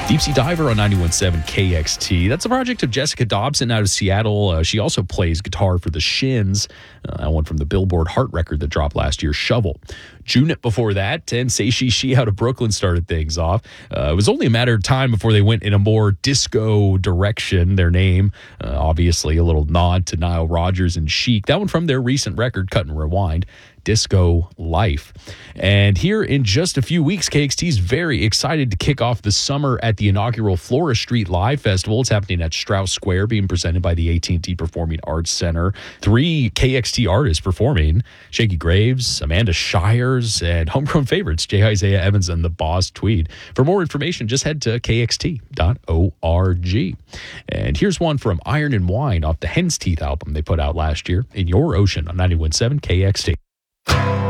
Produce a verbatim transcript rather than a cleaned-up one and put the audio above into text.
Deep Sea Diver on ninety-one point seven K X T. That's a project of Jessica Dobson out of Seattle. Uh, she also plays guitar for the Shins. Uh, that one from the Billboard Heart record that dropped last year, Shovel. Junip before that, and Say She She out of Brooklyn started things off. Uh, it was only a matter of time before they went in a more disco direction. Their name, uh, obviously a little nod to Nile Rodgers and Chic. That one from their recent record, Cut and Rewind. Disco Life. And here in just a few weeks, K X T is very excited to kick off the summer at the inaugural Flora Street Live Festival. It's happening at Strauss Square, being presented by the A T and T Performing Arts Center. Three K X T artists performing: Shaggy Graves, Amanda Shires, and homegrown favorites, J. Isaiah Evans and the Boss Tweed. For more information, just head to K X T dot org. And here's one from Iron and Wine off the Hen's Teeth album they put out last year, In Your Ocean on ninety-one point seven K X T.